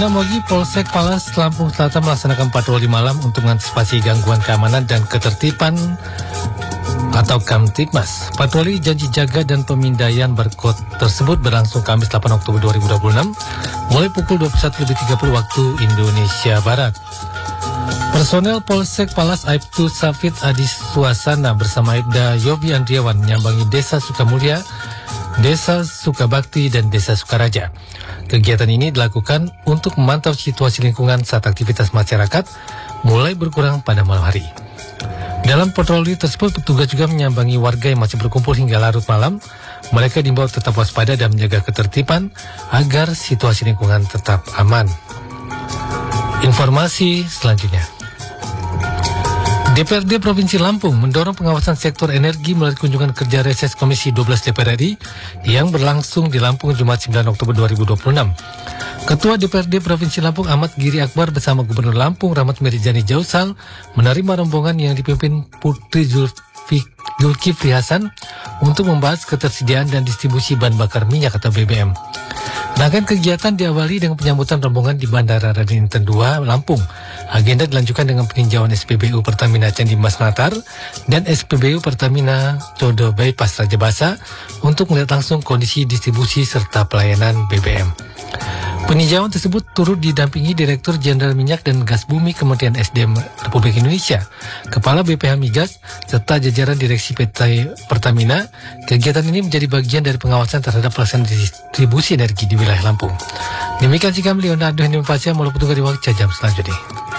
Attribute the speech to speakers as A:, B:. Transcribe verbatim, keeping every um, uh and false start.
A: Enam pagi Polsek Palas, Lampung Selatan melaksanakan patroli malam untuk mengantisipasi gangguan keamanan dan ketertiban atau Kamtibmas. Patroli janji jaga dan pemindaian barcode tersebut berlangsung Kamis delapan Oktober dua ribu dua puluh enam mulai pukul dua puluh satu lebih tiga puluh waktu Indonesia Barat. Personel Polsek Palas Aibtu Safid Adi Suasana bersama Aibda Yobi Andriawan menyambangi Desa Sukamulya, Desa Sukabakti, dan Desa Sukaraja. Kegiatan ini dilakukan untuk memantau situasi lingkungan saat aktivitas masyarakat mulai berkurang pada malam hari. Dalam patroli tersebut, petugas juga menyambangi warga yang masih berkumpul hingga larut malam. Mereka diimbau tetap waspada dan menjaga ketertiban agar situasi lingkungan tetap aman. Informasi selanjutnya. D P R D Provinsi Lampung mendorong pengawasan sektor energi melalui kunjungan kerja reses Komisi dua belas D P R R I yang berlangsung di Lampung Jumat sembilan Oktober dua ribu dua puluh enam. Ketua D P R D Provinsi Lampung Ahmad Giri Akbar bersama Gubernur Lampung Rahmat Mirizani Jausal menerima rombongan yang dipimpin Putri Zulfi, Zulkifli Hasan untuk membahas ketersediaan dan distribusi bahan bakar minyak atau B B M. Rangkaian kegiatan diawali dengan penyambutan rombongan di Bandara Raden Inten dua, Lampung. Agenda dilanjutkan dengan peninjauan S P B U Pertamina Candi Mas Natar dan S P B U Pertamina Codo Bypass Raja Basa untuk melihat langsung kondisi distribusi serta pelayanan B B M. Peninjauan tersebut turut didampingi Direktur Jenderal Minyak dan Gas Bumi Kementerian S D M Republik Indonesia, Kepala B P H Migas, serta jajaran Direksi P T Pertamina. Kegiatan ini menjadi bagian dari pengawasan terhadap pelaksanaan distribusi energi di wilayah Lampung. Demikian sikap Leonardo Henry Pasya, mulai petugas di waktu jam selanjutnya.